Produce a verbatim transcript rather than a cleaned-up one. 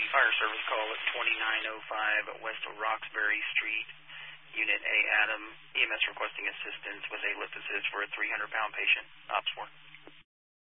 Fire service call at twenty-nine oh five West Roxbury Street, Unit A, Adam. E M S requesting assistance with a lift assist for a three hundred pound patient. Ops four.